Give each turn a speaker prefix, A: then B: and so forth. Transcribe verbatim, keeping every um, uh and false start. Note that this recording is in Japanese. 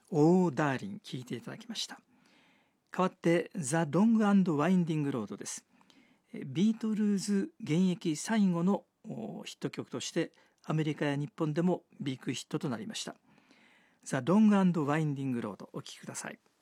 A: オーダーリン聴いていただきました。代わってザ・ロング&ワインディングロードです。ビートルーズ現役最後のヒット曲としてアメリカや日本でもビッグヒットとなりました。ザ・ロング&ワインディングロードお聴きください。